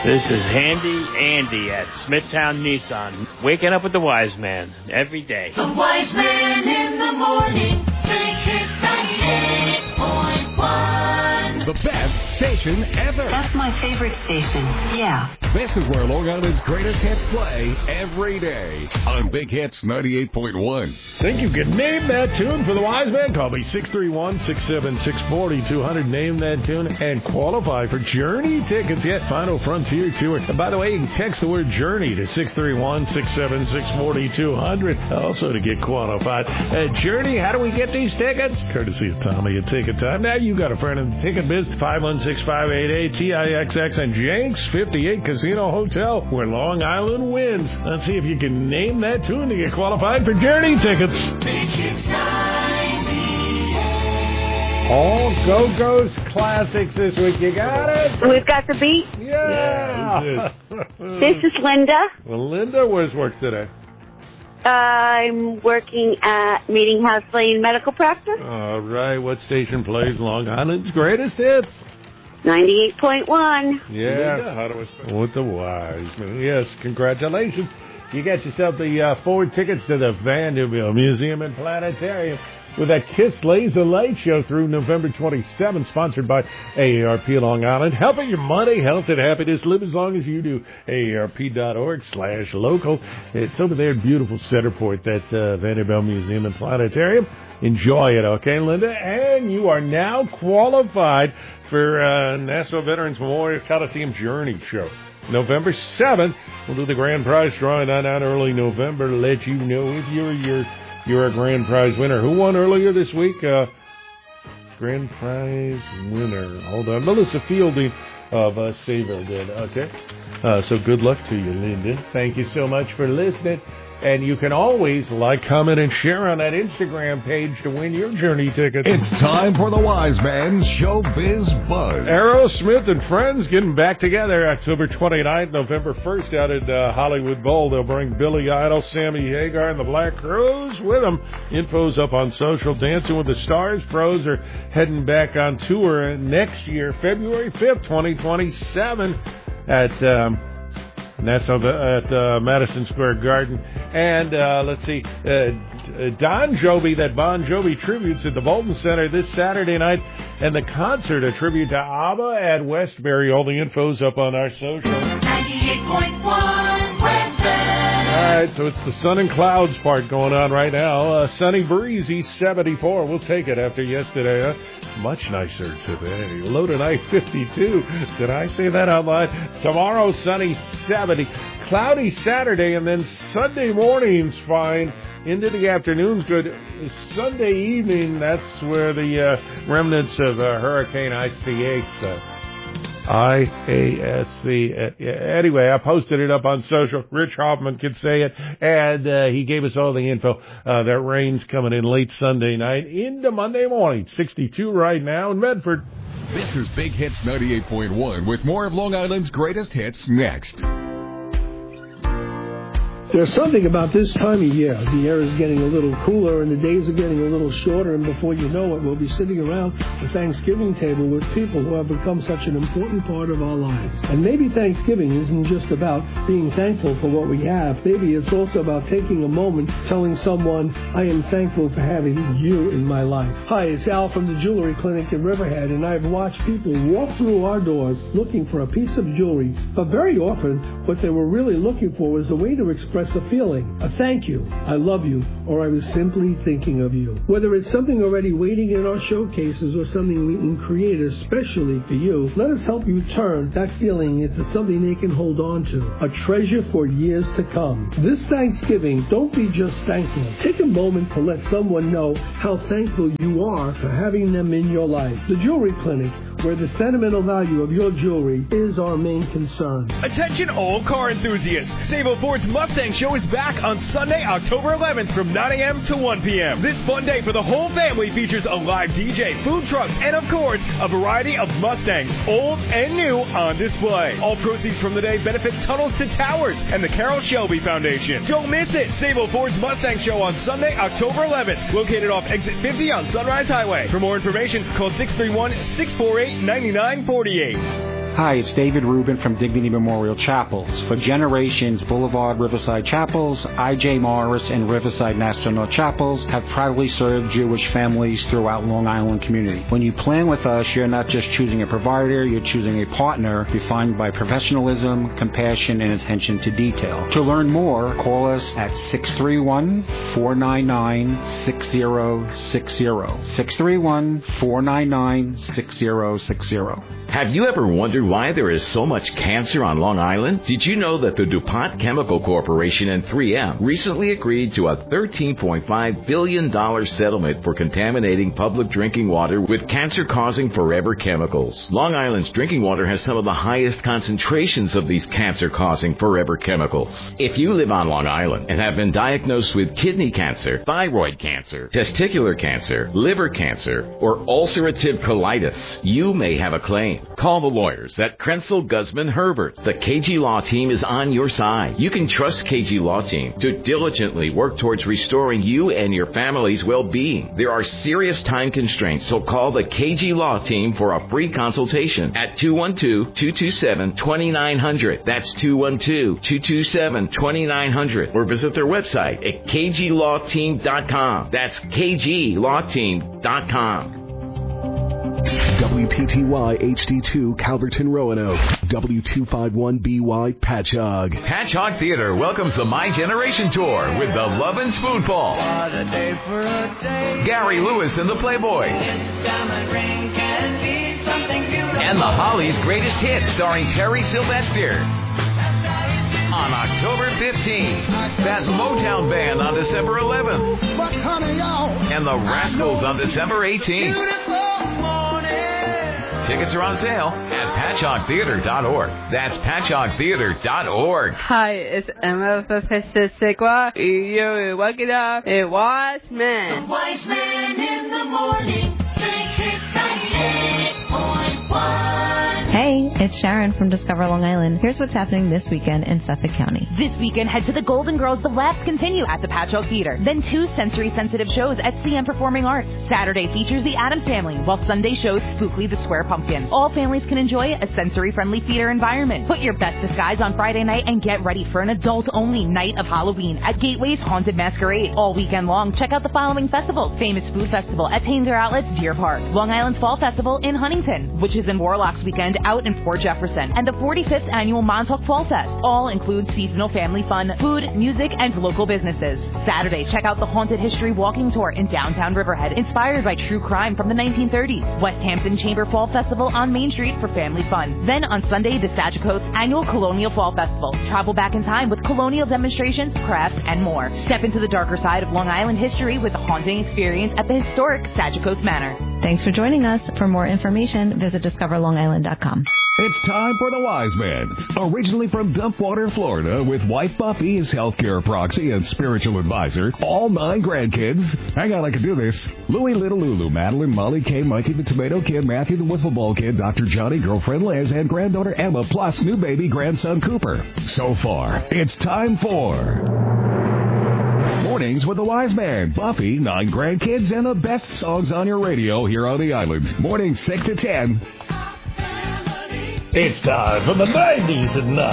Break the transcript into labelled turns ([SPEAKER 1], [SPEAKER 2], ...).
[SPEAKER 1] This is Handy Andy at Smithtown Nissan. Waking up with the wise man every day.
[SPEAKER 2] The wise man in the morning. Big Hits 98.1.
[SPEAKER 3] The best station ever.
[SPEAKER 4] That's my favorite station, yeah.
[SPEAKER 3] This is where Long Island's greatest hits play every day on Big Hits 98.1.
[SPEAKER 5] Think you can name that tune for the wise man? Call me 631-676-4200. Name that tune and qualify for Journey tickets. Yeah, Final Frontier Tour. And by the way, you can text the word Journey to 631-676-4200. Also to get qualified. Journey, how do we get these tickets? Courtesy of Tommy at Ticket Time. Now you got a friend in the ticket biz. 516-588-TIXX and Jenks 58 Casino Hotel, where Long Island wins. Let's see if you can name that tune to get qualified for Journey tickets.
[SPEAKER 2] Big Hits 98.
[SPEAKER 5] All Go-Go's classics this week. You got it?
[SPEAKER 6] We've got the beat.
[SPEAKER 5] Yeah.
[SPEAKER 6] This is Linda.
[SPEAKER 5] Well, Linda, where's work today?
[SPEAKER 6] I'm working at Meeting House Lane Medical Practice.
[SPEAKER 5] All right. What station plays Long Island's greatest hits?
[SPEAKER 6] 98.1.
[SPEAKER 5] Yeah.
[SPEAKER 1] Linda, how do I spell?
[SPEAKER 5] With the wise man. Yes, congratulations. You got yourself the 4 tickets to the Vanderbilt Museum and Planetarium with that Kiss Laser Light Show through November 27th, sponsored by AARP Long Island. Helping your money, health, and happiness. Live as long as you do. AARP.org/local. It's over there in beautiful Centerport, that Vanderbilt Museum and Planetarium. Enjoy it, okay, Linda? And you are now qualified for National Veterans Memorial Coliseum Journey Show. November 7th, we'll do the grand prize drawing on early November to let you know if you're a grand prize winner. Who won earlier this week? Grand prize winner. Hold on. Melissa Fielding of Sayville did. Okay. So good luck to you, Linda. Thank you so much for listening. And you can always like, comment, and share on that Instagram page to win your Journey ticket.
[SPEAKER 3] It's time for the Wise Man's Showbiz Buzz.
[SPEAKER 5] Aerosmith and Friends getting back together October 29th, November 1st out at Hollywood Bowl. They'll bring Billy Idol, Sammy Hagar, and the Black Crowes with them. Info's up on social. Dancing with the Stars pros are heading back on tour next year, February 5th, 2027 at Madison Square Garden. And let's see, Don Jovi, that Bon Jovi tributes at the Bolton Center this Saturday night, and the concert, a tribute to ABBA at Westbury. All the info's up on our social.
[SPEAKER 2] 98.1 Westbury.
[SPEAKER 5] All right, so it's the sun and clouds part going on right now. Sunny breezy, 74. We'll take it after yesterday, huh? Much nicer today. Low tonight, 52. Did I say that out loud? Tomorrow, sunny, 70. Cloudy Saturday, and then Sunday morning's fine. Into the afternoon's good. Sunday evening, that's where the remnants of Hurricane ICAC. Anyway, I posted it up on social. Rich Hoffman could say it, and he gave us all the info. That rain's coming in late Sunday night into Monday morning. 62 right now in Medford.
[SPEAKER 3] This is Big Hits 98.1 with more of Long Island's greatest hits next.
[SPEAKER 7] There's something about this time of year. The air is getting a little cooler and the days are getting a little shorter, and before you know it, we'll be sitting around the Thanksgiving table with people who have become such an important part of our lives. And maybe Thanksgiving isn't just about being thankful for what we have. Maybe it's also about taking a moment telling someone, I am thankful for having you in my life. Hi, it's Al from the Jewelry Clinic in Riverhead, and I've watched people walk through our doors looking for a piece of jewelry, but very often what they were really looking for was a way to express a feeling, a thank you, I love you, or I was simply thinking of you. Whether it's something already waiting in our showcases or something we can create especially for you, let us help you turn that feeling into something they can hold on to, a treasure for years to come. This Thanksgiving, don't be just thankful. Take a moment to let someone know how thankful you are for having them in your life. The Jewelry Clinic, where the sentimental value of your jewelry is our main concern.
[SPEAKER 8] Attention all car enthusiasts. Sable Ford's Mustang Show is back on Sunday, October 11th from 9 a.m. to 1 p.m. This fun day for the whole family features a live DJ, food trucks, and of course, a variety of Mustangs, old and new, on display. All proceeds from the day benefit Tunnels to Towers and the Carol Shelby Foundation. Don't miss it. Sable Ford's Mustang Show on Sunday, October 11th, located off Exit 50 on Sunrise Highway. For more information, call 631-648-9948.
[SPEAKER 9] Hi, it's David Rubin from Dignity Memorial Chapels. For generations, Boulevard Riverside Chapels, I.J. Morris, and Riverside National Chapels have proudly served Jewish families throughout Long Island community. When you plan with us, you're not just choosing a provider, you're choosing a partner defined by professionalism, compassion, and attention to detail. To learn more, call us at 631-499-6060. 631-499-6060.
[SPEAKER 10] Have you ever wondered why there is so much cancer on Long Island? Did you know that the DuPont Chemical Corporation and 3M recently agreed to a $13.5 billion settlement for contaminating public drinking water with cancer-causing forever chemicals? Long Island's drinking water has some of the highest concentrations of these cancer-causing forever chemicals. If you live on Long Island and have been diagnosed with kidney cancer, thyroid cancer, testicular cancer, liver cancer, or ulcerative colitis, you may have a claim. Call the lawyers at Krenzel, Guzman, Herbert. The KG Law Team is on your side. You can trust KG Law Team to diligently work towards restoring you and your family's well-being. There are serious time constraints, so call the KG Law Team for a free consultation at 212-227-2900. That's 212-227-2900. Or visit their website at kglawteam.com. That's kglawteam.com.
[SPEAKER 3] WPTY HD2 Calverton Roanoke, W251BY Patchogue.
[SPEAKER 11] Patchogue Theater welcomes the My Generation Tour with the Love and Spoonful.
[SPEAKER 2] What a day for a day.
[SPEAKER 11] Gary Lewis and the Playboys. And the Hollies' Greatest Hits starring Terry Sylvester. On October 15th, that Motown Band on December 11th. And the Rascals on December 18th. Tickets are on sale at patchoguetheater.org. That's patchoguetheater.org.
[SPEAKER 12] Hi, it's Emma Sequa. You're working out a wise man.
[SPEAKER 2] The wise man in the morning. Big Hits 98.1.
[SPEAKER 13] Hey, it's Sharon from Discover Long Island. Here's what's happening this weekend in Suffolk County.
[SPEAKER 14] This weekend, head to the Golden Girls. The laughs continue at the Patchogue Theater. Then 2 sensory-sensitive shows at CM Performing Arts. Saturday features the Addams Family, while Sunday shows Spookly the Square Pumpkin. All families can enjoy a sensory-friendly theater environment. Put your best disguise on Friday night and get ready for an adult-only night of Halloween at Gateway's Haunted Masquerade. All weekend long, check out the following festivals. Famous Food Festival at Tanger Outlets, Deer Park. Long Island's Fall Festival in Huntington, which is in Warlocks Weekend out in Port Jefferson, and the 45th Annual Montauk Fall Fest. All include seasonal family fun, food, music, and local businesses. Saturday, check out the Haunted History Walking Tour in downtown Riverhead, inspired by true crime from the 1930s. West Hampton Chamber Fall Festival on Main Street for family fun. Then on Sunday, the Sagicos Annual Colonial Fall Festival. Travel back in time with colonial demonstrations, crafts, and more. Step into the darker side of Long Island history with a haunting experience at the historic Sagicos Manor.
[SPEAKER 13] Thanks for joining us. For more information, visit discoverlongisland.com.
[SPEAKER 3] It's time for the Wise Man. Originally from Dumpwater, Florida, with wife Buffy, his healthcare proxy and spiritual advisor, all 9 grandkids. Hang on, I can do this. Louie, Little Lulu, Madeline, Molly, Kay, Mikey, the Tomato Kid, Matthew, the Wiffle Ball Kid, Dr. Johnny, girlfriend Liz, and granddaughter Emma, plus new baby grandson Cooper. So far, it's time for Mornings with the Wise Man, Buffy, 9 grandkids, and the best songs on your radio here on the island. Mornings 6 to 10.
[SPEAKER 5] It's time for the 90s at 9.